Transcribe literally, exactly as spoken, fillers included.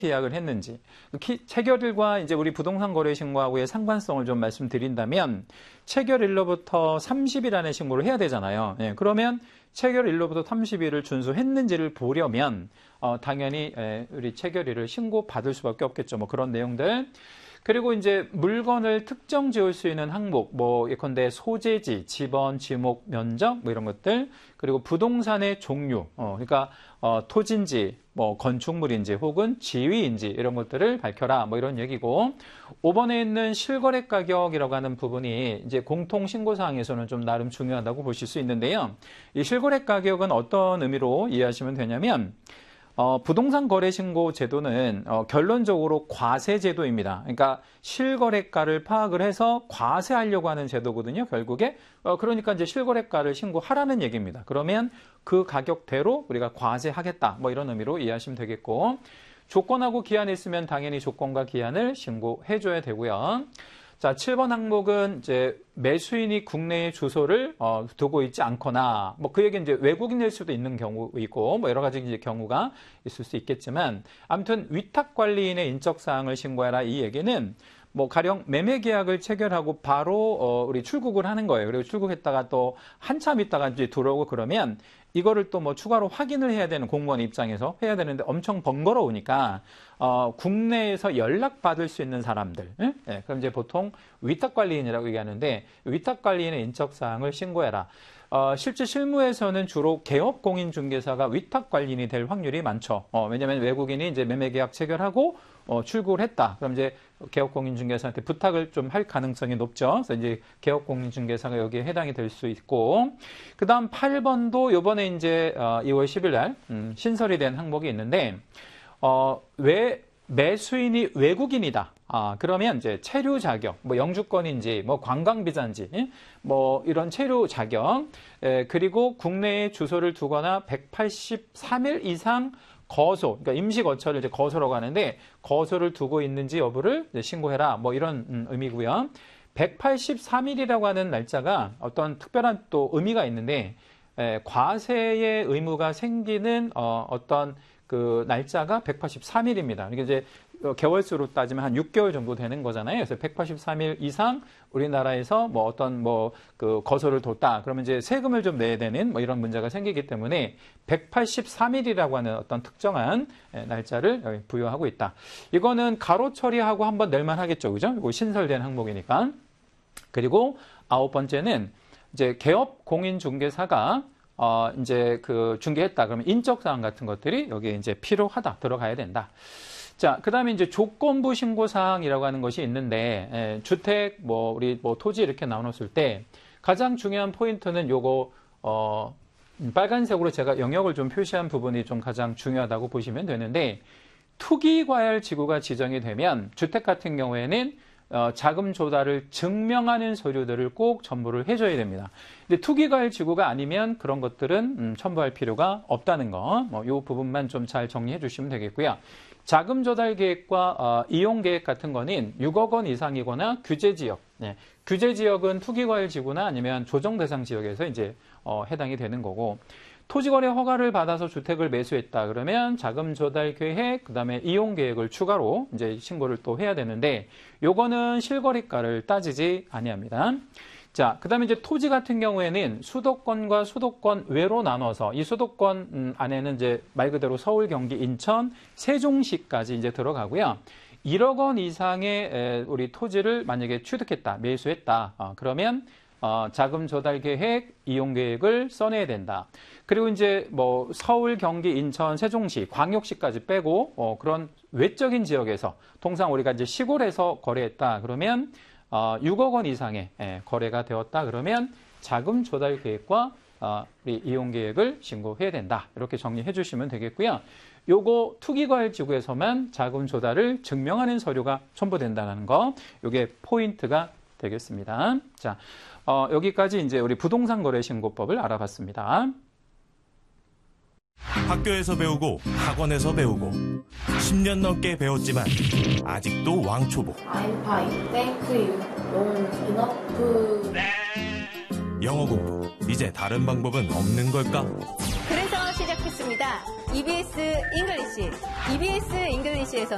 계약을 했는지, 체결일과 이제 우리 부동산 거래 신고하고의 상관성을 좀 말씀드린다면, 체결일로부터 삼십 일 안에 신고를 해야 되잖아요. 예, 그러면 체결일로부터 삼십 일을 준수했는지를 보려면 어, 당연히 예, 우리 체결일을 신고 받을 수밖에 없겠죠. 뭐 그런 내용들. 그리고 이제 물건을 특정 지을 수 있는 항목, 뭐 예컨대 소재지, 지번, 지목, 면적, 뭐 이런 것들, 그리고 부동산의 종류, 어, 그러니까 어, 토지인지, 뭐 건축물인지, 혹은 지위인지 이런 것들을 밝혀라, 뭐 이런 얘기고, 오 번에 있는 실거래 가격이라고 하는 부분이 이제 공통 신고 사항에서는 좀 나름 중요하다고 보실 수 있는데요. 이 실거래 가격은 어떤 의미로 이해하시면 되냐면, 어, 부동산 거래 신고 제도는 어, 결론적으로 과세 제도입니다. 그러니까 실거래가를 파악을 해서 과세하려고 하는 제도거든요. 결국에 어, 그러니까 이제 실거래가를 신고하라는 얘기입니다. 그러면 그 가격대로 우리가 과세하겠다. 뭐 이런 의미로 이해하시면 되겠고, 조건하고 기한이 있으면 당연히 조건과 기한을 신고해줘야 되고요. 자, 칠 번 항목은 이제 매수인이 국내에 주소를 어, 두고 있지 않거나, 뭐 그 얘기는 이제 외국인일 수도 있는 경우이고, 뭐 여러 가지 이제 경우가 있을 수 있겠지만, 아무튼 위탁관리인의 인적사항을 신고해라 이 얘기는 뭐 가령 매매 계약을 체결하고 바로 어, 우리 출국을 하는 거예요. 그리고 출국했다가 또 한참 있다가 이제 들어오고 그러면 이거를 또 뭐 추가로 확인을 해야 되는, 공무원 입장에서 해야 되는데 엄청 번거로우니까 어, 국내에서 연락받을 수 있는 사람들, 예? 예, 그럼 이제 보통 위탁관리인이라고 얘기하는데, 위탁관리인의 인적사항을 신고해라. 어, 실제 실무에서는 주로 개업공인중개사가 위탁관리인이 될 확률이 많죠. 어, 왜냐하면 외국인이 이제 매매계약 체결하고 어, 출국을 했다. 그럼 이제 개업공인중개사한테 부탁을 좀 할 가능성이 높죠. 그래서 이제 개업공인중개사가 여기에 해당이 될 수 있고, 그 다음 팔 번도 요번에 이제 어, 이월 십일 날 음, 신설이 된 항목이 있는데, 어, 왜 매수인이 외국인이다. 아, 그러면 이제 체류 자격, 뭐 영주권인지, 뭐 관광비자인지, 뭐 이런 체류 자격, 에, 그리고 국내에 주소를 두거나 백팔십삼 일 이상 거소, 그러니까 임시 거처를 이제 거소라고 하는데, 거소를 두고 있는지 여부를 이제 신고해라. 뭐 이런 음, 의미고요. 백팔십삼 일이라고 하는 날짜가 어떤 특별한 또 의미가 있는데, 에, 과세의 의무가 생기는 어, 어떤 그 날짜가 백팔십삼 일입니다. 이게 이제 개월수로 따지면 한 육 개월 정도 되는 거잖아요. 그래서 백팔십삼 일 이상 우리나라에서 뭐 어떤 뭐 그 거소를 뒀다. 그러면 이제 세금을 좀 내야 되는 뭐 이런 문제가 생기기 때문에 백팔십삼 일이라고 하는 어떤 특정한 날짜를 부여하고 있다. 이거는 가로 처리하고 한번 낼만 하겠죠. 그죠? 이거 신설된 항목이니까. 그리고 아홉 번째는 이제 개업 공인 중개사가 어, 이제 그 중개했다. 그러면 인적사항 같은 것들이 여기에 이제 필요하다. 들어가야 된다. 자, 그 다음에 이제 조건부 신고사항이라고 하는 것이 있는데, 에, 주택, 뭐, 우리 뭐 토지 이렇게 나눴을 때 가장 중요한 포인트는 요거, 어, 빨간색으로 제가 영역을 좀 표시한 부분이 좀 가장 중요하다고 보시면 되는데, 투기과열 지구가 지정이 되면 주택 같은 경우에는 어, 자금 조달을 증명하는 서류들을 꼭 첨부를 해줘야 됩니다. 근데 투기과열 지구가 아니면 그런 것들은 음, 첨부할 필요가 없다는 거, 뭐, 요 부분만 좀 잘 정리해 주시면 되겠고요. 자금 조달 계획과 어, 이용 계획 같은 거는 육억 원 이상이거나 규제 지역, 네. 규제 지역은 투기과열 지구나 아니면 조정 대상 지역에서 이제 어, 해당이 되는 거고, 토지거래 허가를 받아서 주택을 매수했다 그러면 자금 조달 계획, 그다음에 이용 계획을 추가로 이제 신고를 또 해야 되는데, 요거는 실거래가를 따지지 아니합니다. 자, 그다음에 이제 토지 같은 경우에는 수도권과 수도권 외로 나눠서, 이 수도권 안에는 이제 말 그대로 서울, 경기, 인천, 세종시까지 이제 들어가고요. 일억 원 이상의 우리 토지를 만약에 취득했다, 매수했다, 어, 그러면 어, 자금 조달 계획, 이용 계획을 써내야 된다. 그리고 이제 뭐 서울, 경기, 인천, 세종시, 광역시까지 빼고 어, 그런 외적인 지역에서, 통상 우리가 이제 시골에서 거래했다 그러면 어, 육억 원 이상의 예, 거래가 되었다 그러면 자금 조달 계획과 어, 우리 이용 계획을 신고해야 된다. 이렇게 정리해 주시면 되겠고요. 요거 투기과열 지구에서만 자금 조달을 증명하는 서류가 첨부된다는 거, 요게 포인트가 되겠습니다. 자, 어, 여기까지 이제 우리 부동산 거래 신고법을 알아봤습니다. 학교에서 배우고 학원에서 배우고 십 년 넘게 배웠지만 아직도 왕초보. I'm fine, thank you. Don't enough. 영어 공부, 이제 다른 방법은 없는 걸까? 그래서 시작했습니다. 이비에스 잉글리시. 이비에스 잉글리시에서는